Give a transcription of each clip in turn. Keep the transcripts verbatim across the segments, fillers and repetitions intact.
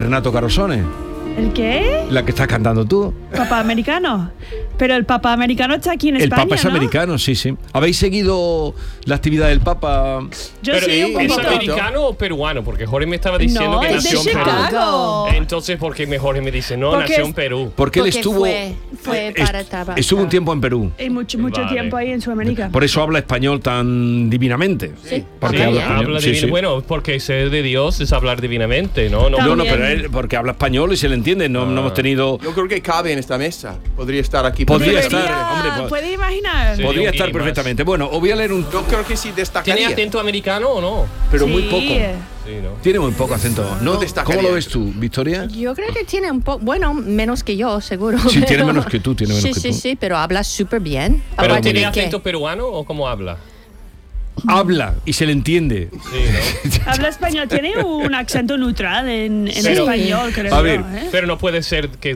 Renato Carosone. ¿El qué? La que estás cantando tú. Papa americano. Pero el Papa americano está aquí en El España, Papa es ¿no? americano, sí, sí. ¿Habéis seguido la actividad del Papa? Yo Pero sí, un ¿es poquito. americano o peruano? Porque Jorge me estaba diciendo No, que es de nació en Perú. Chicago. Entonces, ¿por qué Jorge me dice no, Porque nació es- en Perú? Porque él Porque estuvo... fue- fue est- para trabajar. Estuvo un tiempo en Perú. Hay mucho, mucho Vale. tiempo ahí en Sudamérica. Por eso habla español tan divinamente. Sí. Porque Sí, habla bien. español. habla Sí, divino. sí. Bueno, porque ser de Dios es hablar divinamente, ¿no? No, No, no, También. pero él, porque habla español y se le entiende. No, no hemos tenido... Yo creo que cabe en esta mesa. Podría estar aquí. Podría perfectamente. estar, hombre, pues- ¿Puede imaginar? Sí. Podría un estar guiri más. perfectamente. Bueno, os voy a leer un... Yo creo que sí ¿Tiene destacaría. acento americano o no? Pero Sí. muy poco. Sí, ¿no? Tiene muy poco acento. ¿No? No destacaría. ¿Cómo lo ves tú, Victoria? Yo creo que tiene un poco, bueno, menos que yo, seguro. Sí, tiene pero- menos que tú, tiene menos sí, que sí, tú. sí, pero habla súper bien. ¿Pero Aparte tiene de que- acento peruano o cómo habla? Habla y se le entiende. Sí, ¿no? Habla español, tiene un acento neutral en, en Pero- español, creo A yo, ver, ¿eh? Pero no puede ser que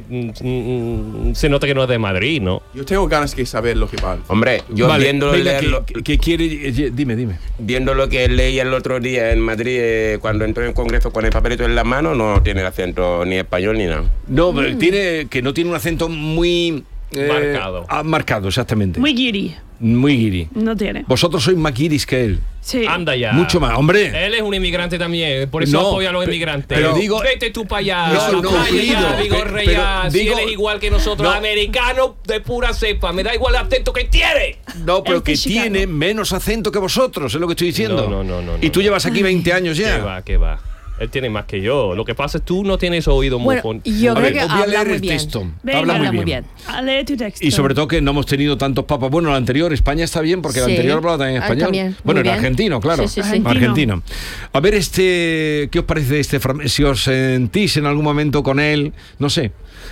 mm, mm, se nota que no es de Madrid, ¿no? Yo tengo ganas de saber lo que va. Hombre, yo Vale, viendo, venga, leer lo, que, que quiere... eh, Dime, dime. viendo lo que leí el otro día en Madrid, eh, cuando entró en el Congreso con el papelito en la mano, no tiene acento ni español ni nada. No, pero tiene que no tiene un acento muy... eh, Marcado. ah, marcado, exactamente. Muy guiri, Muy guiri. no tiene. Vosotros sois más guiris que él. Sí. Anda ya. Mucho más, hombre. Él es un inmigrante también, por eso No, apoya a los pe- inmigrantes. pero digo- Vete tú para allá. No, no, Vaya, Guido, Vigorre, pero ya, si digo- él es igual que nosotros, No. americano de pura cepa. Me da igual el acento que tiene. No, pero Es de que Chicago. tiene menos acento que vosotros, es lo que estoy diciendo. No, no, no, no, Y tú no. llevas aquí veinte años ¿Qué ya. va, qué va? Él tiene más que yo. Lo que pasa es que tú no tienes oído muy Bueno, fon- yo A creo ver, que os voy a habla leer muy el bien. texto. Venga. Habla Habla muy muy bien. bien. Ah, lee tu texto. Y sobre todo que no hemos tenido tantos papas. Bueno, el anterior, España está bien, porque el Sí. anterior hablaba también Ah, español. también, Bueno, muy era bien. argentino, claro. Sí, sí, sí. Argentino. Argentino. A ver, este, ¿qué os parece este fragmento? Si os sentís en algún momento con él, no sé.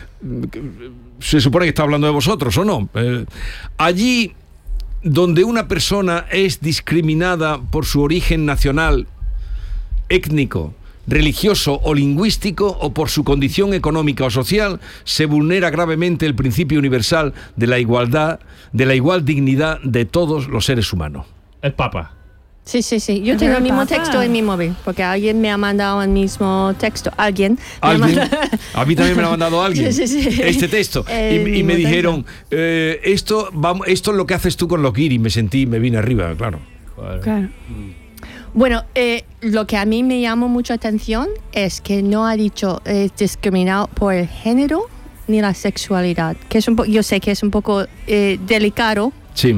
Se supone que está hablando de vosotros, ¿o no? Eh, allí donde una persona es discriminada por su origen nacional, étnico, religioso o lingüístico o por su condición económica o social, se vulnera gravemente el principio universal de la igualdad, de la igual dignidad de todos los seres humanos. El Papa. Sí, sí, sí. Yo Es tengo el el mismo Papa. texto en mi móvil, porque alguien me ha mandado el mismo texto. Alguien. me ha ¿Alguien? mandado- A mí también me lo ha mandado alguien. Sí, sí, sí. Este texto. El Y, y me mismo dijeron, eh, esto, vamos, esto es lo que haces tú con los guiris. Me sentí, me vine arriba, claro. Claro. Bueno, eh, lo que a mí me llamó mucha atención es que no ha dicho eh, discriminado por el género ni la sexualidad, que es un po- yo sé que es un poco eh, delicado, Sí.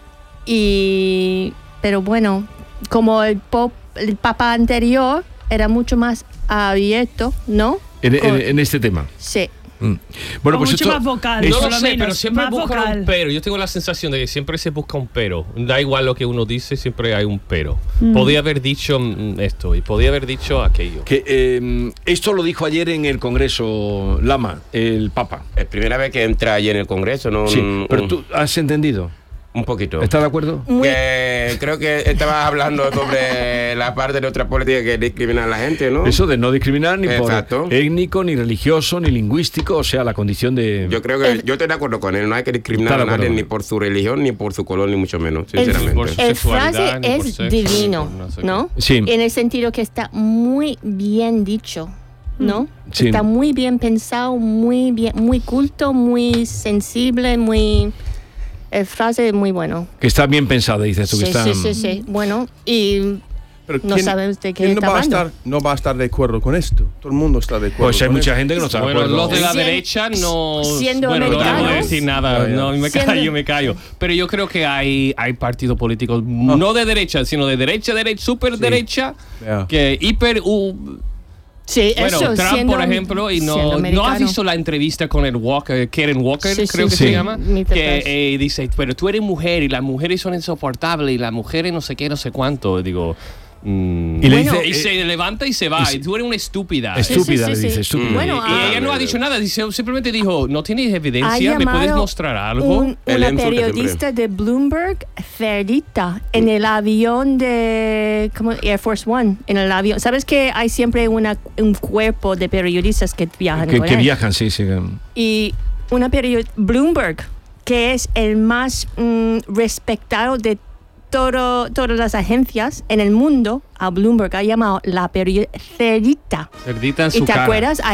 y pero bueno, como el, pop, el papa anterior era mucho más abierto, ¿no? En, Con- en- en este tema. Sí. Mm. Bueno, O pues mucho esto, más vocal. esto- No por lo lo sé, menos, pero siempre más buscan vocal. un pero. Yo tengo la sensación de que siempre se busca un pero. Da igual lo que uno dice, siempre hay un pero. Mm. Podía haber dicho mm, esto y podía haber dicho aquello. que, eh, esto lo dijo ayer en el Congreso Lama, el Papa. Es primera vez que entra allí en el Congreso, ¿no? Sí, Un- pero un- tú has entendido. Un poquito. ¿Estás de acuerdo? Muy- Que creo que estabas hablando sobre la parte de otra política que discrimina a la gente, ¿no? Eso de no discriminar ni Exacto. por étnico, ni religioso, ni lingüístico, o sea, la condición de... Yo creo que yo estoy de acuerdo con él. No hay que discriminar Está de a nadie acuerdo. ni por su religión, ni por su color, ni mucho menos, El- sinceramente. Por su El sexualidad, frase ni por es sexo, divino, ni por no sé qué. ¿no? Sí. En el sentido que está muy bien dicho, ¿no? Sí. Está muy bien pensado, muy bien, muy culto, muy sensible, muy... El frase es muy bueno. Que está bien pensada, dices tú, que Sí, está... sí, sí, sí. Bueno, y Pero no sabes de qué ¿quién está no va a hablando? estar, no va a estar de acuerdo con esto? Todo el mundo está de acuerdo. Pues hay con mucha esto. gente que no está de Bueno, acuerdo. los de la Siendo- derecha no... siendo bueno, no voy a americanos. decir nada, Ya, ya. no, me Siendo- callo, me callo. Pero yo creo que hay, hay partidos políticos, no de derecha, sino de derecha, derecha, super derecha, Ya. que hiper... uh, Sí, bueno, eso, Trump, siendo- por ejemplo, y siendo no, no has americano. visto la entrevista con el Walker, Karen Walker, Sí, creo sí, que sí. se llama, Meet the que press. eh, dice, pero tú eres mujer y las mujeres son insoportables y las mujeres no sé qué, no sé cuánto. Digo, mm, Y le Bueno, dice... y eh, se levanta y se va, y y, tú eres una estúpida. estúpida, Sí, le sí, sí, dice, sí. estúpida. Bueno, y ah, ella no ha dicho nada, dice, simplemente dijo, no tienes Ha evidencia, ¿me puedes llamado mostrar algo? un- El una insulto periodista de Bloomberg, cerdita, en el avión de como Air Force One, en el avión. ¿Sabes que hay siempre una, un cuerpo de periodistas que viajan que, con que él? viajan, sí, sí. Y una periodista, Bloomberg, que es el más mm, respetado de todo, todas las agencias en el mundo, a Bloomberg ha llamado la periodista cerdita. Cerdita en ¿Y su te cara. acuerdas?